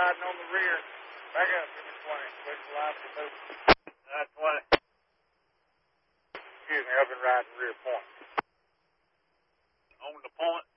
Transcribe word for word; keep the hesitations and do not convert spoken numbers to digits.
riding on the rear. Back up, give me twenty. Switch the line for move. Uh, twenty. Excuse me, I've been riding rear point. On the point?